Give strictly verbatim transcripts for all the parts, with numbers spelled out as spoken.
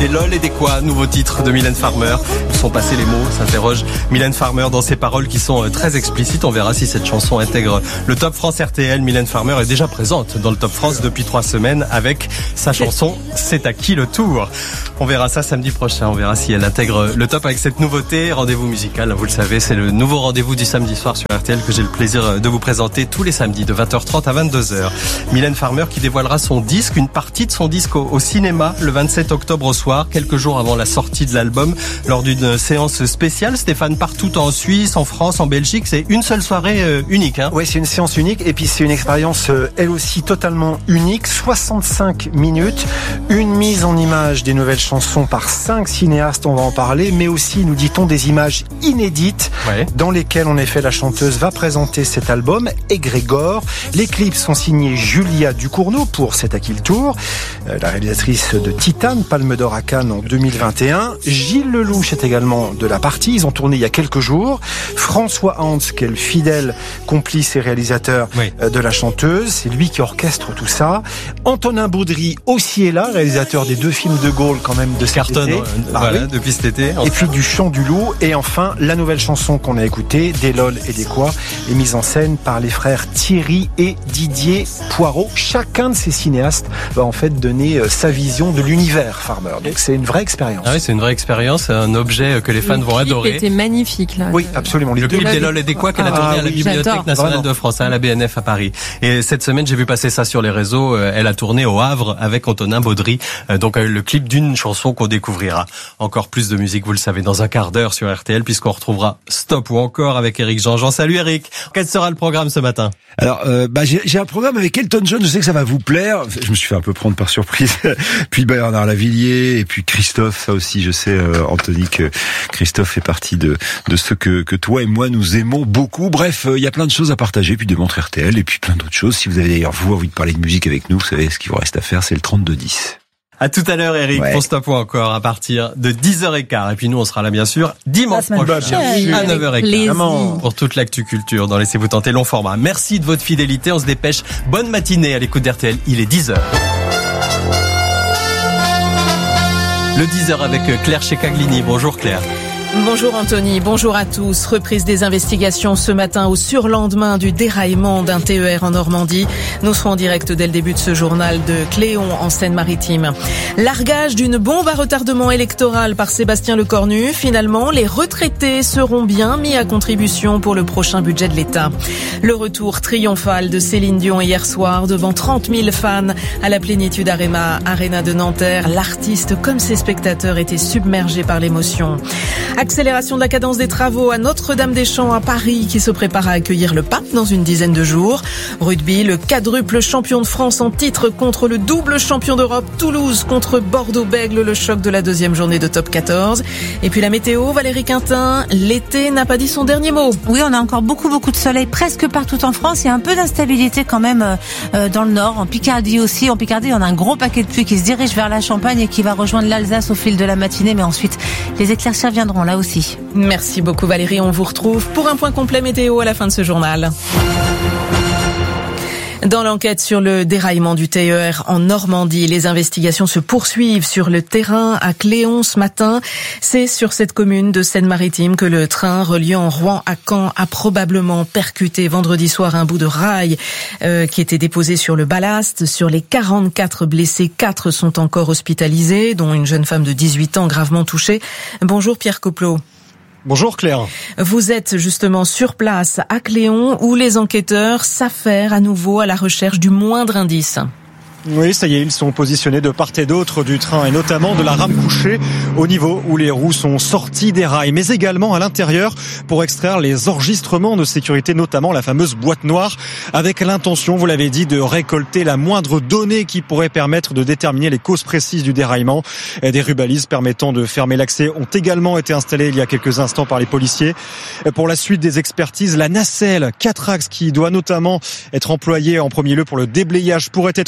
Des lol et des quoi, nouveau titre de Mylène Farmer. Où sont passés les mots, s'interroge Mylène Farmer dans ses paroles qui sont très explicites. On verra si cette chanson intègre le Top France R T L. Mylène Farmer est déjà présente dans le Top France depuis trois semaines avec sa chanson C'est à qui le tour. On verra ça samedi prochain. On verra si elle intègre le top avec cette nouveauté. Rendez-vous musical, vous le savez, c'est le nouveau rendez-vous du samedi soir sur R T L que j'ai le plaisir de vous présenter tous les samedis de vingt heures trente à vingt-deux heures. Mylène Farmer qui dévoilera son disque, une partie de son disque au, au cinéma le vingt-sept octobre au soir, quelques jours avant la sortie de l'album, lors d'une séance spéciale. Stéphane, partout en Suisse, en France, en Belgique, c'est une seule soirée euh, unique. Hein. Oui, c'est une séance unique et puis c'est une expérience euh, elle aussi totalement unique. soixante-cinq minutes, une mise en image des nouvelles chansons par cinq cinéastes, on va en parler, mais aussi, nous dit-on, des images inédites ouais. dans lesquelles en effet la chanteuse va présenter cet album et Grégor. Les clips sont signés Julia Ducournau pour C'est à qui le tour, euh, la réalisatrice de Titane, Palme d'Or à Cannes en deux mille vingt et un. Gilles Lelouch est également de la partie, ils ont tourné il y a quelques jours. François Hans, qui est le fidèle complice et réalisateur oui. euh, de la chanteuse, c'est lui qui orchestre tout ça. Antonin Baudry aussi est là, réalisateur des deux films de Gaulle quand même de cet Carton, été. Euh, ah, voilà, oui. depuis cet été. Enfin. Et puis du Chant du Loup. Et enfin, la nouvelle chanson qu'on a écoutée, Des lol et des quoi, est mise en scène par les frères Thierry et Didier Poirot. Chacun de ces cinéastes va en fait donner euh, sa vision de l'univers Farmer. Donc c'est une vraie expérience. Ah oui, c'est une vraie expérience, un objet que les fans le vont adorer. C'était magnifique là. Oui, absolument. Le clip des lol et des quoi qu'elle a tourné ah, à la oui, Bibliothèque nationale vraiment. de France, à la B N F à Paris. Et cette semaine, j'ai vu passer ça sur les réseaux. Elle a tourné au Havre avec Antonin Baudry. Donc le clip d'une chanson qu'on découvrira. Encore plus de musique, vous le savez, dans un quart d'heure sur R T L, puisqu'on retrouvera Stop ou encore avec Eric Jean-Jean. Salut Eric. Quel sera le programme ce matin? Alors, euh, bah, j'ai, j'ai un programme avec Elton John. Je sais que ça va vous plaire. Je me suis fait un peu prendre par surprise. Puis Bernard Lavilliers et puis Christophe. Ça aussi, je sais, euh, Anthony, que Christophe fait partie de de ceux que que toi et moi nous aimons beaucoup. Bref, il euh, y a plein de choses à partager, puis des montres R T L et puis plein d'autres choses. Si vous avez d'ailleurs vous envie de parler de musique avec nous, vous savez ce qu'il vous reste à faire, c'est le trente-deux dix. À tout à l'heure, Eric, ouais. pour Stop ou encore, à partir de dix heures quinze. Et puis nous, on sera là, bien sûr, dimanche prochain, à neuf heures quinze. Pour toute l'actu culture dans Laissez-vous tenter long format. Merci de votre fidélité. On se dépêche. Bonne matinée à l'écoute d'R T L. Il est dix heures. Le dix heures avec Claire Checaglini. Bonjour Claire. Bonjour Anthony, bonjour à tous. Reprise des investigations ce matin au surlendemain du déraillement d'un T E R en Normandie. Nous serons en direct dès le début de ce journal de Cléon en Seine-Maritime. Largage d'une bombe à retardement électoral par Sébastien Lecornu. Finalement, les retraités seront bien mis à contribution pour le prochain budget de l'État. Le retour triomphal de Céline Dion hier soir devant trente mille fans à la Plénitude Arena, Arena de Nanterre. L'artiste comme ses spectateurs étaient submergés par l'émotion. Accélération de la cadence des travaux à Notre-Dame-des-Champs à Paris qui se prépare à accueillir le pape dans une dizaine de jours. Rugby, le quadruple champion de France en titre contre le double champion d'Europe. Toulouse contre Bordeaux-Bègles, le choc de la deuxième journée de top quatorze. Et puis la météo, Valérie Quintin, l'été n'a pas dit son dernier mot. Oui, on a encore beaucoup beaucoup de soleil presque partout en France. Il y a un peu d'instabilité quand même euh, dans le nord, en Picardie aussi. En Picardie, on a un gros paquet de pluie qui se dirige vers la Champagne et qui va rejoindre l'Alsace au fil de la matinée. Mais ensuite, les éclaircies viendront là aussi. Merci beaucoup Valérie, on vous retrouve pour un point complet météo à la fin de ce journal. Dans l'enquête sur le déraillement du T E R en Normandie, les investigations se poursuivent sur le terrain à Cléon ce matin. C'est sur cette commune de Seine-Maritime que le train reliant Rouen à Caen a probablement percuté vendredi soir un bout de rail euh, qui était déposé sur le ballast. Sur les quarante-quatre blessés, quatre sont encore hospitalisés, dont une jeune femme de dix-huit ans gravement touchée. Bonjour Pierre Coplot. Bonjour Claire. Vous êtes justement sur place à Cléon où les enquêteurs s'affairent à nouveau à la recherche du moindre indice. Oui, ça y est, ils sont positionnés de part et d'autre du train et notamment de la rame couchée au niveau où les roues sont sorties des rails, mais également à l'intérieur pour extraire les enregistrements de sécurité, notamment la fameuse boîte noire, avec l'intention, vous l'avez dit, de récolter la moindre donnée qui pourrait permettre de déterminer les causes précises du déraillement. Des rubalises permettant de fermer l'accès ont également été installées il y a quelques instants par les policiers. Pour la suite des expertises, la nacelle quatre axes qui doit notamment être employée en premier lieu pour le déblayage pourrait être utilisée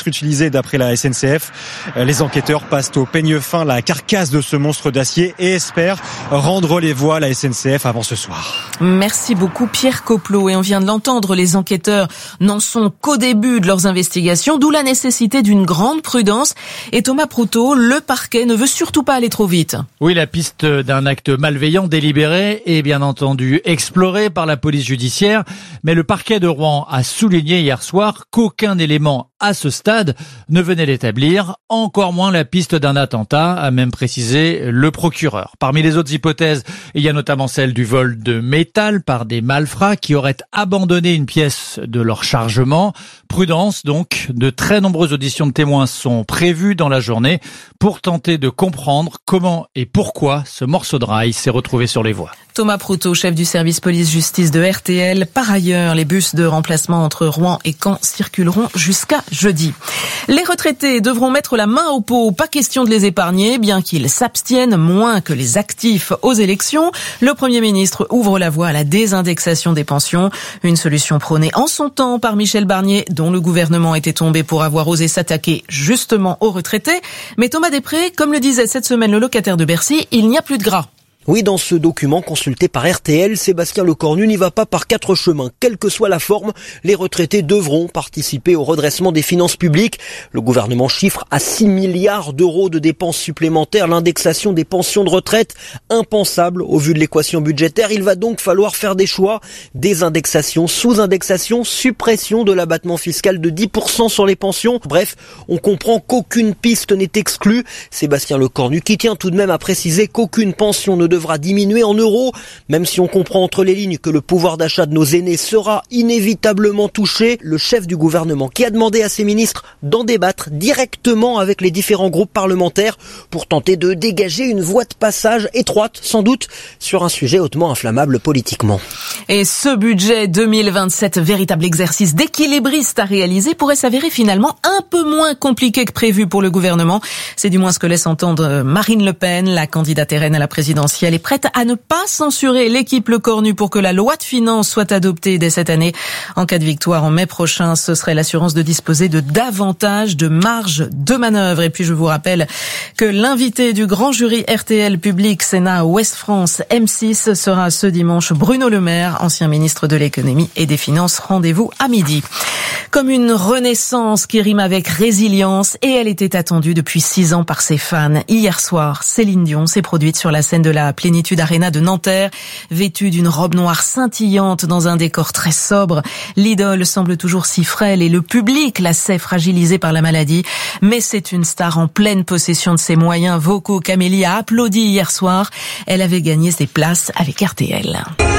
disais, d'après la S N C F, les enquêteurs passent au peigne fin la carcasse de ce monstre d'acier et espèrent rendre les voiles à la S N C F avant ce soir. Merci beaucoup Pierre Coplot. Et on vient de l'entendre, les enquêteurs n'en sont qu'au début de leurs investigations, d'où la nécessité d'une grande prudence. Et Thomas Proutot, le parquet ne veut surtout pas aller trop vite. Oui, la piste d'un acte malveillant délibéré est bien entendu explorée par la police judiciaire, mais le parquet de Rouen a souligné hier soir qu'aucun élément à ce stade ne venait l'établir, encore moins la piste d'un attentat, a même précisé le procureur. Parmi les autres hypothèses, il y a notamment celle du vol de métal par des malfrats qui auraient abandonné une pièce de leur chargement. Prudence donc, de très nombreuses auditions de témoins sont prévues dans la journée pour tenter de comprendre comment et pourquoi ce morceau de rail s'est retrouvé sur les voies. Thomas Proutot, chef du service police-justice de R T L. Par ailleurs, les bus de remplacement entre Rouen et Caen circuleront jusqu'à jeudi. Les retraités devront mettre la main au pot. Pas question de les épargner, bien qu'ils s'abstiennent moins que les actifs aux élections. Le Premier ministre ouvre la voie à la désindexation des pensions. Une solution prônée en son temps par Michel Barnier, dont le gouvernement était tombé pour avoir osé s'attaquer justement aux retraités. Mais Thomas Després, comme le disait cette semaine le locataire de Bercy, il n'y a plus de gras. Oui, dans ce document consulté par R T L, Sébastien Lecornu n'y va pas par quatre chemins. Quelle que soit la forme, les retraités devront participer au redressement des finances publiques. Le gouvernement chiffre à six milliards d'euros de dépenses supplémentaires l'indexation des pensions de retraite. Impensable au vu de l'équation budgétaire. Il va donc falloir faire des choix. Désindexation, sous-indexation, suppression de l'abattement fiscal de dix pour cent sur les pensions. Bref, on comprend qu'aucune piste n'est exclue. Sébastien Lecornu qui tient tout de même à préciser qu'aucune pension ne devra diminuer en euros, même si on comprend entre les lignes que le pouvoir d'achat de nos aînés sera inévitablement touché. Le chef du gouvernement qui a demandé à ses ministres d'en débattre directement avec les différents groupes parlementaires pour tenter de dégager une voie de passage étroite, sans doute, sur un sujet hautement inflammable politiquement. Et ce budget deux mille vingt-sept, véritable exercice d'équilibriste à réaliser, pourrait s'avérer finalement un peu moins compliqué que prévu pour le gouvernement. C'est du moins ce que laisse entendre Marine Le Pen, la candidate R N à la présidentielle. Elle est prête à ne pas censurer l'équipe Lecornu pour que la loi de finances soit adoptée dès cette année. En cas de victoire en mai prochain, ce serait l'assurance de disposer de davantage de marge de manœuvre. Et puis je vous rappelle que l'invité du grand jury R T L Public Sénat Ouest France M six sera ce dimanche Bruno Le Maire, ancien ministre de l'économie et des finances. Rendez-vous à midi. Comme une renaissance qui rime avec résilience, et elle était attendue depuis six ans par ses fans. Hier soir, Céline Dion s'est produite sur la scène de la Plénitude Arena de Nanterre, vêtue d'une robe noire scintillante dans un décor très sobre. L'idole semble toujours si frêle et le public la sait fragilisée par la maladie. Mais c'est une star en pleine possession de ses moyens vocaux qu'Amélie a applaudi hier soir. Elle avait gagné ses places avec R T L.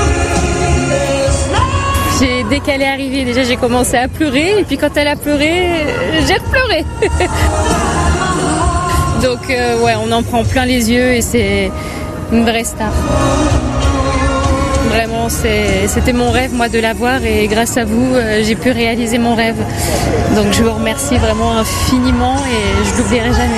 J'ai, dès qu'elle est arrivée, déjà j'ai commencé à pleurer, et puis quand elle a pleuré, j'ai repleuré. Donc euh, ouais, on en prend plein les yeux et c'est une vraie star. Vraiment, c'est, c'était mon rêve moi de la voir, et grâce à vous, euh, j'ai pu réaliser mon rêve. Donc je vous remercie vraiment infiniment et je l'oublierai jamais.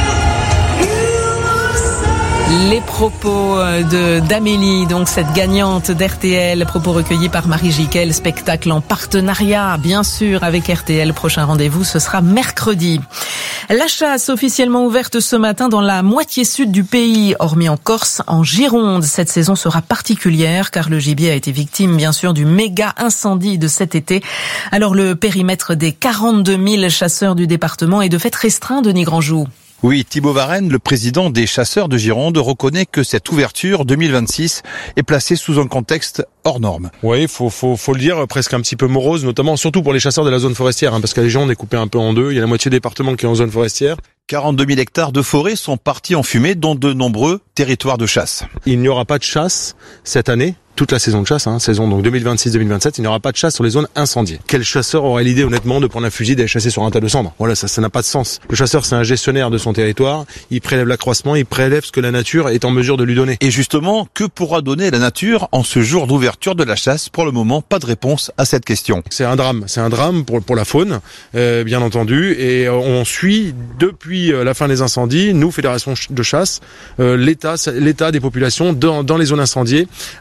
Les propos de d'Amélie, donc cette gagnante d'R T L, propos recueillis par Marie Jiquel, spectacle en partenariat, bien sûr, avec R T L. Prochain rendez-vous, ce sera mercredi. La chasse officiellement ouverte ce matin dans la moitié sud du pays, hormis en Corse, en Gironde. Cette saison sera particulière car le gibier a été victime, bien sûr, du méga incendie de cet été. Alors le périmètre des quarante-deux mille chasseurs du département est de fait restreint, Denis Grandjou. Oui, Thibaut Varenne, le président des chasseurs de Gironde, reconnaît que cette ouverture deux mille vingt-six est placée sous un contexte hors norme. Oui, faut, faut, faut le dire, presque un petit peu morose, notamment, surtout pour les chasseurs de la zone forestière, hein, parce que la Gironde est coupée un peu en deux. Il y a la moitié du département qui est en zone forestière. quarante-deux mille hectares de forêt sont partis en fumée, dont de nombreux territoires de chasse. Il n'y aura pas de chasse cette année. Toute la saison de chasse, hein, saison donc deux mille vingt-six deux mille vingt-sept, il n'y aura pas de chasse sur les zones incendiées. Quel chasseur aurait l'idée honnêtement de prendre un fusil et d'aller chasser sur un tas de cendres? Voilà, ça, ça n'a pas de sens. Le chasseur, c'est un gestionnaire de son territoire, il prélève l'accroissement, il prélève ce que la nature est en mesure de lui donner. Et justement, que pourra donner la nature en ce jour d'ouverture de la chasse? Pour le moment, pas de réponse à cette question. C'est un drame, c'est un drame pour, pour la faune, euh, bien entendu, et on suit depuis la fin des incendies, nous, Fédération de chasse, euh, l'état, l'état des populations dans, dans les zones incendiées, avec des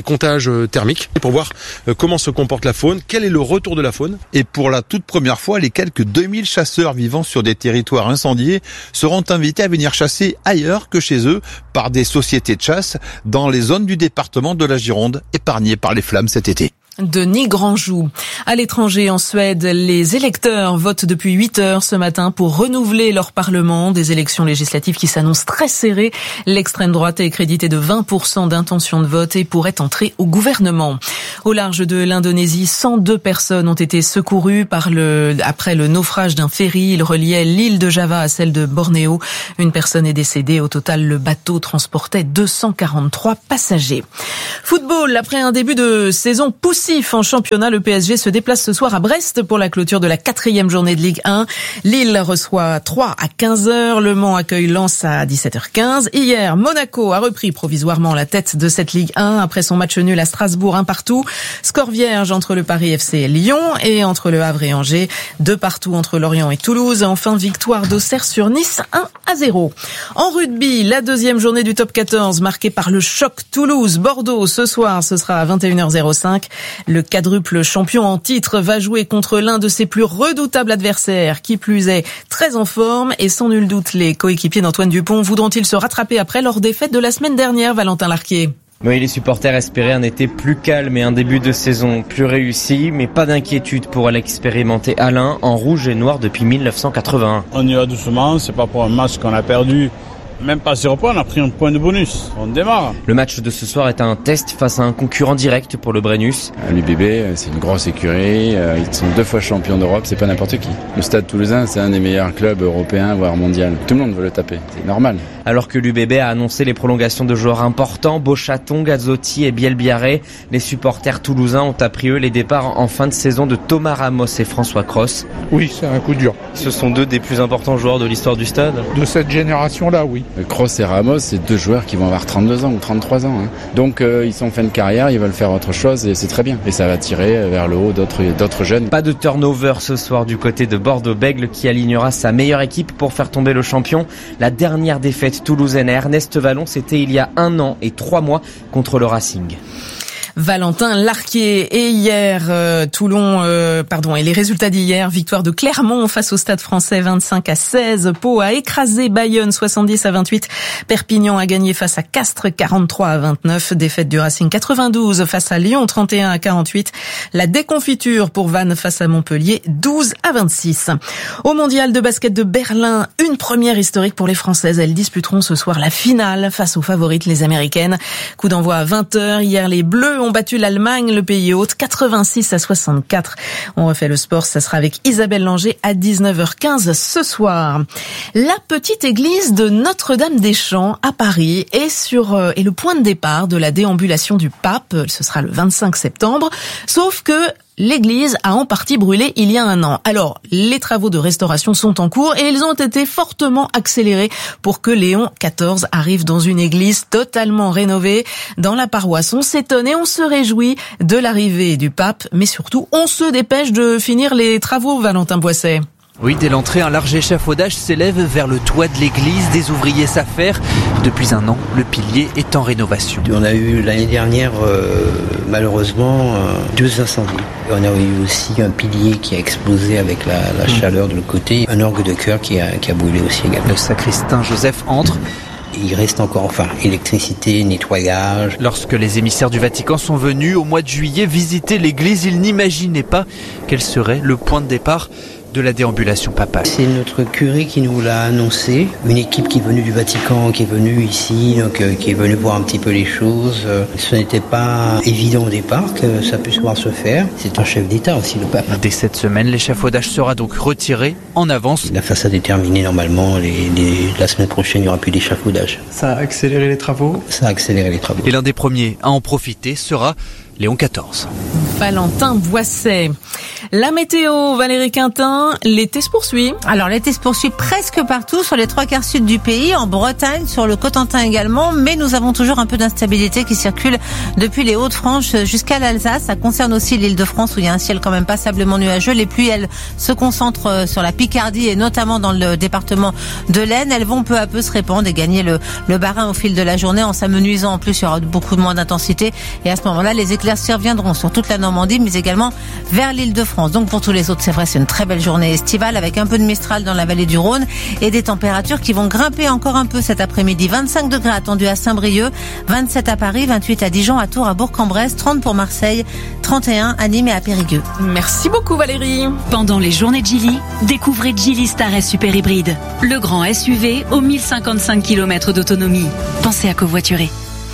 comptages thermiques pour voir comment se comporte la faune, quel est le retour de la faune. Et pour la toute première fois, les quelques deux mille chasseurs vivant sur des territoires incendiés seront invités à venir chasser ailleurs que chez eux par des sociétés de chasse dans les zones du département de la Gironde épargnées par les flammes cet été. Denis Grandjou. À l'étranger, en Suède, les électeurs votent depuis huit heures ce matin pour renouveler leur parlement. Des élections législatives qui s'annoncent très serrées. L'extrême droite est créditée de vingt pour cent d'intention de vote et pourrait entrer au gouvernement. Au large de l'Indonésie, cent deux personnes ont été secourues par le, après le naufrage d'un ferry. Il reliait l'île de Java à celle de Bornéo. Une personne est décédée. Au total, le bateau transportait deux cent quarante-trois passagers. Football, après un début de saison poussif en championnat, le P S G se déplace ce soir à Brest pour la clôture de la quatrième journée de Ligue un. Lille reçoit Troyes à quinze heures, Le Mans accueille Lens à dix-sept heures quinze. Hier, Monaco a repris provisoirement la tête de cette Ligue un après son match nul à Strasbourg, un partout. Score vierge entre le Paris F C et Lyon et entre le Havre et Angers, deux partout entre Lorient et Toulouse. Enfin, victoire d'Auxerre sur Nice, un à zéro. En rugby, la deuxième journée du top quatorze marquée par le choc Toulouse-Bordeaux. Ce soir, ce sera à vingt et une heures cinq. Le quadruple champion en titre va jouer contre l'un de ses plus redoutables adversaires, qui plus est très en forme, et sans nul doute les coéquipiers d'Antoine Dupont voudront-ils se rattraper après leur défaite de la semaine dernière, Valentin Larquier? Oui, les supporters espéraient un été plus calme et un début de saison plus réussi, mais pas d'inquiétude pour l'expérimenté Alain, en rouge et noir depuis mille neuf cent quatre-vingt-un. On y va doucement, c'est pas pour un match qu'on a perdu. Même pas zéro point, on a pris un point de bonus. On démarre. Le match de ce soir est un test face à un concurrent direct pour le Brennus. L'U B B, c'est une grosse écurie. Ils sont deux fois champions d'Europe, c'est pas n'importe qui. Le Stade Toulousain, c'est un des meilleurs clubs européens, voire mondial. Tout le monde veut le taper, c'est normal. Alors que l'U B B a annoncé les prolongations de joueurs importants, Beauchaton, Gazzotti et Bielbiarré, les supporters toulousains ont appris eux les départs en fin de saison de Thomas Ramos et François Cross. Oui, c'est un coup dur. Ce sont deux des plus importants joueurs de l'histoire du stade. De cette génération-là, oui. Cross et Ramos, c'est deux joueurs qui vont avoir trente-deux ans ou trente-trois ans. Hein. Donc euh, ils sont en fin de carrière, ils veulent faire autre chose et c'est très bien. Et ça va tirer vers le haut d'autres, d'autres jeunes. Pas de turnover ce soir du côté de Bordeaux-Bègles qui alignera sa meilleure équipe pour faire tomber le champion. La dernière défaite toulousaine à Ernest Vallon, c'était il y a un an et trois mois contre le Racing. Valentin Larquier. Et hier, euh, Toulon, euh, pardon, et les résultats d'hier, victoire de Clermont face au Stade Français vingt-cinq à seize. Pau a écrasé Bayonne soixante-dix à vingt-huit. Perpignan a gagné face à Castres quarante-trois à vingt-neuf. Défaite du Racing quatre-vingt-douze face à Lyon trente et un à quarante-huit. La déconfiture pour Vannes face à Montpellier douze à vingt-six. Au mondial de basket de Berlin, une première historique pour les Françaises. Elles disputeront ce soir la finale face aux favorites, les Américaines. Coup d'envoi à vingt heures. Hier, les Bleus ont battu l'Allemagne, le pays hôte, quatre-vingt-six à soixante-quatre. On refait le sport, ça sera avec Isabelle Langer à dix-neuf heures quinze ce soir. La petite église de Notre-Dame-des-Champs à Paris est sur est le point de départ de la déambulation du pape. Ce sera le vingt-cinq septembre. Sauf que l'église a en partie brûlé il y a un an. Alors, les travaux de restauration sont en cours et ils ont été fortement accélérés pour que Léon quatorze arrive dans une église totalement rénovée. Dans la paroisse, on s'étonne et on se réjouit de l'arrivée du pape, mais surtout, on se dépêche de finir les travaux, Valentin Boisset. Oui, dès l'entrée, un large échafaudage s'élève vers le toit de l'église. Des ouvriers s'affairent. Depuis un an, le pilier est en rénovation. On a eu l'année dernière, euh, malheureusement, euh, deux incendies. On a eu aussi un pilier qui a explosé avec la, la mmh. chaleur de l'autre côté. Un orgue de chœur qui a, qui a brûlé aussi également. Le sacristain Joseph entre. Il reste encore, enfin, électricité, nettoyage. Lorsque les émissaires du Vatican sont venus au mois de juillet visiter l'église, ils n'imaginaient pas quel serait le point de départ de la déambulation papale. C'est notre curé qui nous l'a annoncé, une équipe qui est venue du Vatican, qui est venue ici, donc, euh, qui est venue voir un petit peu les choses. Euh, ce n'était pas évident au départ que ça puisse pouvoir se faire. C'est un chef d'État aussi, le pape. Dès cette semaine, l'échafaudage sera donc retiré en avance. La façade est terminée normalement. Les, les, la semaine prochaine, il n'y aura plus d'échafaudage. Ça a accéléré les travaux ? Ça a accéléré les travaux. Et l'un des premiers à en profiter sera Léon quatorze. Valentin Boisset. La météo, Valérie Quintin, l'été se poursuit. Alors l'été se poursuit presque partout sur les trois quarts sud du pays, en Bretagne, sur le Cotentin également, mais nous avons toujours un peu d'instabilité qui circule depuis les Hauts-de-France jusqu'à l'Alsace. Ça concerne aussi l'Île-de-France où il y a un ciel quand même passablement nuageux. Les pluies, elles, se concentrent sur la Picardie et notamment dans le département de l'Aisne. Elles vont peu à peu se répandre et gagner le, le bas-Rhin au fil de la journée en s'amenuisant. En plus, il y aura beaucoup moins d'intensité et à ce moment-là, les éclaircies reviendront sur toute la Normandie, mais également vers l'Île-de-France. Donc pour tous les autres, c'est vrai, c'est une très belle journée estivale avec un peu de mistral dans la vallée du Rhône et des températures qui vont grimper encore un peu cet après-midi. vingt-cinq degrés attendus à Saint-Brieuc, vingt-sept à Paris, vingt-huit à Dijon, à Tours, à Bourg-en-Bresse, trente pour Marseille, trente et un à Nîmes et à Périgueux. Merci beaucoup Valérie. Pendant les journées de Geely, découvrez Geely Star S Super Hybride, le grand S U V aux mille cinquante-cinq kilomètres d'autonomie. Pensez à covoiturer.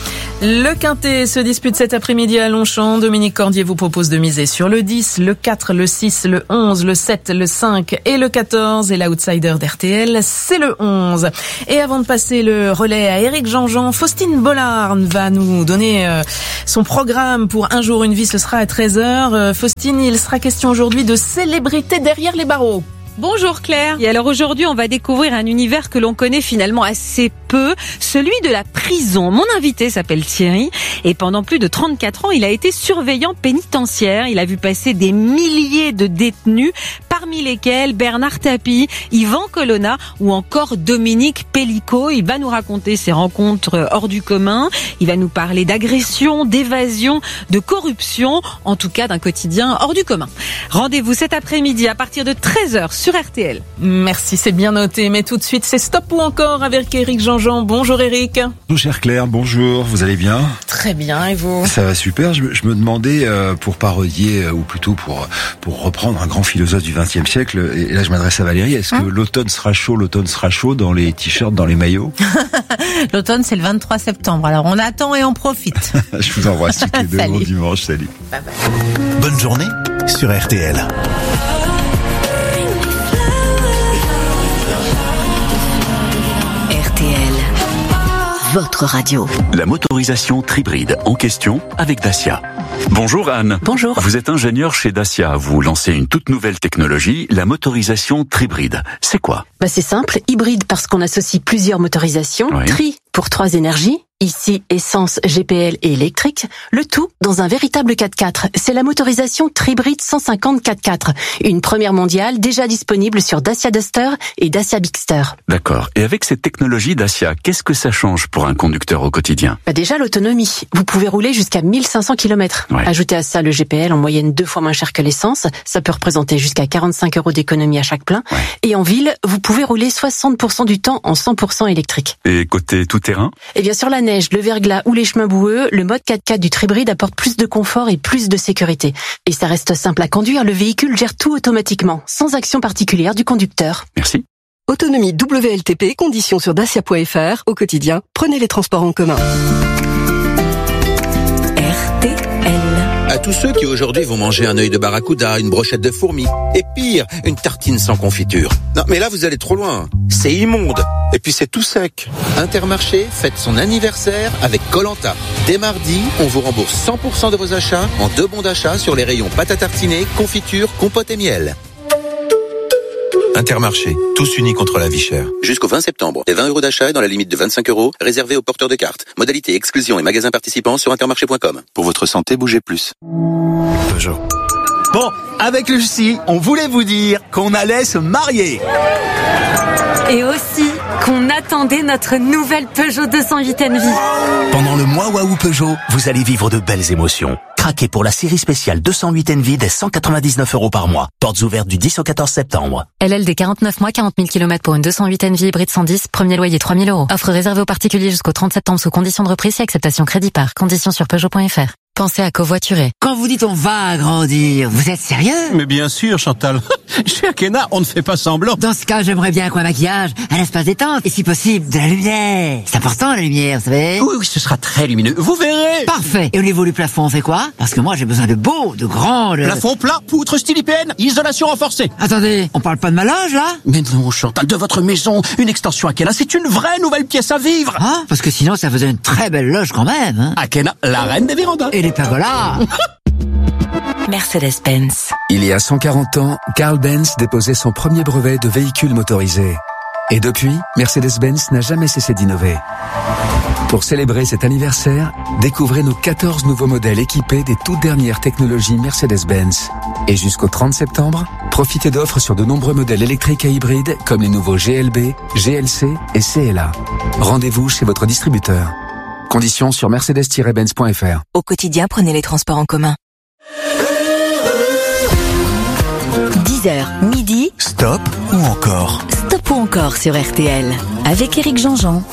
Le Quintet se dispute cet après-midi à Longchamp. Dominique Cordier vous propose de miser sur le dix, le quatre, le six, le onze, le sept, le cinq et le quatorze. Et l'outsider d'R T L, c'est le onze. Et avant de passer le relais à Éric Jean-Jean, Faustine Bollard va nous donner son programme pour Un jour une vie. Ce sera à treize heures. Faustine, il sera question aujourd'hui de célébrités derrière les barreaux. Bonjour Claire. Et alors aujourd'hui, on va découvrir un univers que l'on connaît finalement assez peu, celui de la prison. Mon invité s'appelle Thierry et pendant plus de trente-quatre ans, il a été surveillant pénitentiaire. Il a vu passer des milliers de détenus, parmi lesquels Bernard Tapie, Yvan Colonna ou encore Dominique Pellicot. Il va nous raconter ses rencontres hors du commun. Il va nous parler d'agression, d'évasion, de corruption, en tout cas d'un quotidien hors du commun. Rendez-vous cet après-midi à partir de treize heures sur R T L. Merci, c'est bien noté. Mais tout de suite, c'est Stop ou encore avec Éric Jean-Jean. Bonjour Éric. Bonjour chère Claire, bonjour, vous allez bien? Très bien, et vous? Ça va super, je, je me demandais, euh, pour parodier, euh, ou plutôt pour pour reprendre un grand philosophe du vingtième siècle, et là je m'adresse à Valérie, est-ce que l'automne sera chaud, l'automne sera chaud dans les t-shirts, dans les maillots? L'automne, c'est le vingt-trois septembre, alors on attend et on profite. Je vous embrasse toutes les deux, bon dimanche, salut. Bye bye. Bonne journée sur R T L. Votre radio. La motorisation Tribride en question avec Dacia. Bonjour Anne. Bonjour. Vous êtes ingénieur chez Dacia. Vous lancez une toute nouvelle technologie, la motorisation Tribride. C'est quoi? Bah c'est simple, hybride parce qu'on associe plusieurs motorisations, oui. Tri pour trois énergies, ici essence, G P L et électrique, le tout dans un véritable quatre-quatre. C'est la motorisation Tribride cent cinquante quatre-quatre, une première mondiale déjà disponible sur Dacia Duster et Dacia Bigster. D'accord. Et avec cette technologie Dacia, qu'est-ce que ça change pour un conducteur au quotidien? Bah déjà l'autonomie. Vous pouvez rouler jusqu'à mille cinq cents kilomètres. Ouais. Ajoutez à ça le G P L en moyenne deux fois moins cher que l'essence. Ça peut représenter jusqu'à quarante-cinq euros d'économie à chaque plein. Ouais. Et en ville, vous pouvez rouler soixante pour cent du temps en cent pour cent électrique. Et côté tout-terrain? Eh bien sur la neige, le verglas ou les chemins boueux, le mode quatre-quatre du Tribride apporte plus de confort et plus de sécurité. Et ça reste simple à conduire, le véhicule gère tout automatiquement, sans action particulière du conducteur. Merci. Autonomie W L T P, conditions sur dacia point f r. Au quotidien, prenez les transports en commun. R T L. À tous ceux qui aujourd'hui vont manger un œil de barracuda, une brochette de fourmis, et pire, une tartine sans confiture. Non, mais là vous allez trop loin. C'est immonde. Et puis c'est tout sec. Intermarché fête son anniversaire avec Koh-Lanta. Dès mardi, on vous rembourse cent pour cent de vos achats en deux bons d'achat sur les rayons pâte à tartiner, confiture, compote et miel. Intermarché, tous unis contre la vie chère. Jusqu'au vingt septembre, des vingt euros d'achat et dans la limite de vingt-cinq euros, réservés aux porteurs de cartes. Modalité, exclusion et magasins participants sur intermarché point com. Pour votre santé, bougez plus. Peugeot. Bon, avec Lucie, on voulait vous dire qu'on allait se marier. Et aussi qu'on attendait notre nouvelle Peugeot deux cent huit Envy. Pendant le mois Waouh Peugeot, vous allez vivre de belles émotions. Craquez pour la série spéciale deux cent huit Envy dès cent quatre-vingt-dix-neuf euros par mois. Portes ouvertes du dix au quatorze septembre. L L D quarante-neuf mois, quarante mille kilomètres pour une deux cent huit Envy hybride cent dix, premier loyer trois mille euros. Offre réservée aux particuliers jusqu'au trente septembre sous condition de reprise et acceptation crédit par. Conditions sur Peugeot point f r. Pensez à covoiturer. Quand vous dites on va agrandir, vous êtes sérieux? Mais bien sûr, Chantal. Chez Akena, on ne fait pas semblant. Dans ce cas, j'aimerais bien qu'un maquillage, un espace détente, et si possible, de la lumière. C'est important, la lumière, vous savez? Oui, oui, ce sera très lumineux. Vous verrez. Parfait. Et au niveau du plafond, on fait quoi? Parce que moi, j'ai besoin de beau, de grand, de... Plafond plat, poutre style I P N, isolation renforcée. Attendez, on parle pas de ma loge, là? Mais non, Chantal, de votre maison, une extension Akena, c'est une vraie nouvelle pièce à vivre. Ah, parce que sinon, ça faisait une très belle loge quand même, hein. Akena, la reine des vérandas. Et les pergolas. Mercedes-Benz. Il y a cent quarante ans, Carl Benz déposait son premier brevet de véhicule motorisé. Et depuis, Mercedes-Benz n'a jamais cessé d'innover. Pour célébrer cet anniversaire, découvrez nos quatorze nouveaux modèles équipés des toutes dernières technologies Mercedes-Benz. Et jusqu'au trente septembre, profitez d'offres sur de nombreux modèles électriques et hybrides comme les nouveaux G L B, G L C et C L A. Rendez-vous chez votre distributeur. Conditions sur mercedes tiret benz point f r. Au quotidien, prenez les transports en commun. dix heures, midi. Stop ou encore? Stop ou encore sur R T L. Avec Éric Jean-Jean.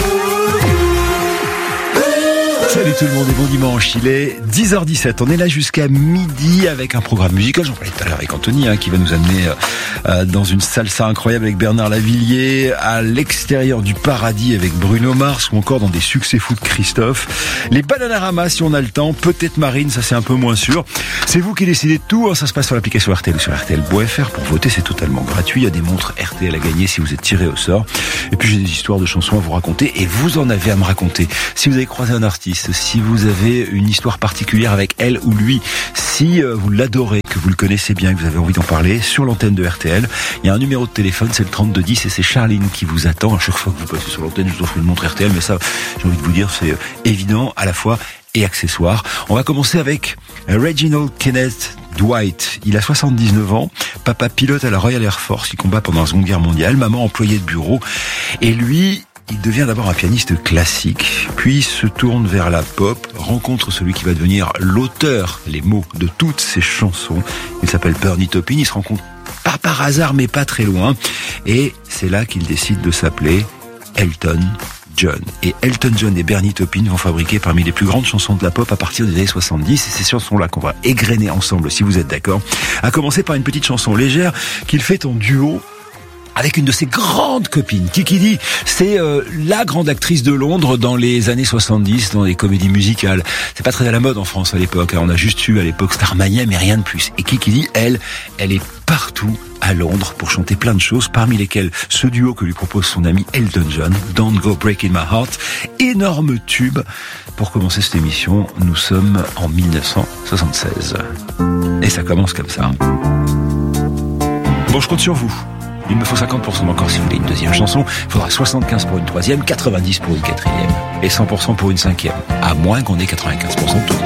Salut tout le monde et bon dimanche, il est dix heures dix-sept, on est là jusqu'à midi avec un programme musical, j'en parlais tout à l'heure avec Anthony hein, qui va nous amener euh, dans une salsa incroyable avec Bernard Lavillier, à l'extérieur du paradis avec Bruno Mars ou encore dans des succès fous de Christophe, les Bananarama si on a le temps, peut-être Marine, ça c'est un peu moins sûr, c'est vous qui décidez de tout, hein, ça se passe sur l'application R T L ou sur R T L point F R, pour voter c'est totalement gratuit, il y a des montres R T L à gagner si vous êtes tiré au sort, et puis j'ai des histoires de chansons à vous raconter et vous en avez à me raconter, si vous avez croisé un artiste, si vous avez une histoire particulière avec elle ou lui, si euh, vous l'adorez, que vous le connaissez bien, que vous avez envie d'en parler, sur l'antenne de R T L, il y a un numéro de téléphone, c'est le trente-deux dix et c'est Charline qui vous attend. À chaque fois que vous passez sur l'antenne, je vous offre une montre R T L, mais ça, j'ai envie de vous dire, c'est évident à la fois et accessoire. On va commencer avec Reginald Kenneth Dwight. Il a soixante-dix-neuf ans, papa pilote à la Royal Air Force, il combat pendant la Seconde Guerre mondiale, maman employée de bureau, et lui, il devient d'abord un pianiste classique, puis se tourne vers la pop, rencontre celui qui va devenir l'auteur, les mots de toutes ses chansons. Il s'appelle Bernie Taupin, il se rencontre pas par hasard mais pas très loin, et c'est là qu'il décide de s'appeler Elton John. Et Elton John et Bernie Taupin vont fabriquer parmi les plus grandes chansons de la pop à partir des années soixante-dix, et ces chansons-là qu'on va égrener ensemble si vous êtes d'accord, à commencer par une petite chanson légère qu'il fait en duo avec une de ses grandes copines. Kiki Dee, c'est euh, la grande actrice de Londres dans les années soixante-dix, dans les comédies musicales. C'est pas très à la mode en France à l'époque. Hein. On a juste eu à l'époque Starmania, mais rien de plus. Et Kiki Dee, elle, elle est partout à Londres pour chanter plein de choses, parmi lesquelles ce duo que lui propose son ami Elton John, Don't Go Breaking My Heart, énorme tube. Pour commencer cette émission, nous sommes en mille neuf cent soixante-seize. Et ça commence comme ça. Bon, je compte sur vous. Il me faut cinquante pour cent encore si vous voulez une deuxième chanson. Il faudra soixante-quinze pour une troisième, quatre-vingt-dix pour une quatrième et cent pour cent pour une cinquième. À moins qu'on ait quatre-vingt-quinze pour cent de tout.